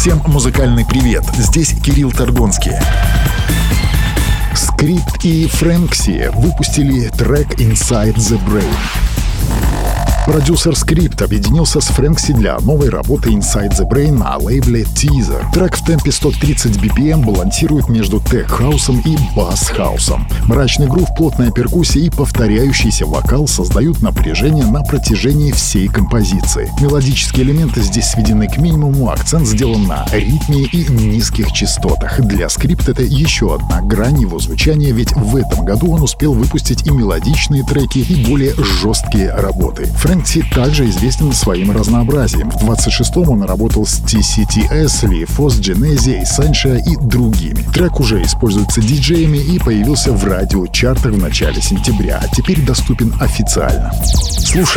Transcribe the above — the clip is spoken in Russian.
Всем музыкальный привет, здесь Кирилл Торгонский. Скрипт и Фрэнкси выпустили трек Inside the Brain. Продюсер Скрипт объединился с Фрэнкси для новой работы Inside the Brain на лейбле Teaser. Трек в темпе 130 BPM балансирует между тех-хаусом и бас-хаусом. Мрачный грув, плотная перкуссия и повторяющийся вокал создают напряжение на протяжении всей композиции. Мелодические элементы здесь сведены к минимуму, акцент сделан на ритме и низких частотах. Для Скрипт это еще одна грань его звучания, ведь в этом году он успел выпустить и мелодичные треки, и более жесткие работы. Фрэнкси также известен своим разнообразием. В 26-м он работал с TCTS, Lee Foss, Genesis, Essential и другими. Трек уже используется диджеями и появился в радиочартах в начале сентября, а теперь доступен официально. Слушай